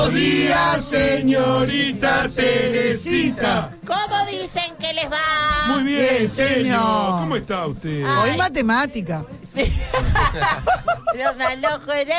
Buenos días, señorita Teresita. ¿Cómo dicen que les va? Muy bien, Bien, señor. ¿Cómo está usted? Hoy matemática. Los más locos,